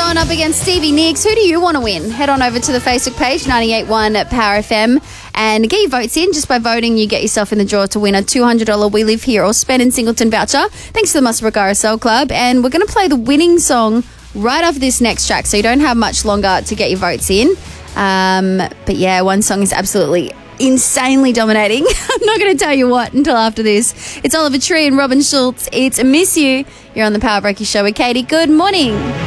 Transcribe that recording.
going up against Stevie Nicks. Who do you want to win? Head on over to the Facebook page, 98.1 at Power FM, and get your votes in. Just by voting, you get yourself in the draw to win a $200 We Live Here or Spend in Singleton voucher. Thanks to the Muswellbrook RSL Club. And we're going to play the winning song right after this next track, so you don't have much longer to get your votes in. But yeah, one song is absolutely insanely dominating. I'm not going to tell you what until after this. It's Oliver Tree and Robin Schultz. It's Miss You. You're on the Power Breaky Show with Katie. Good morning.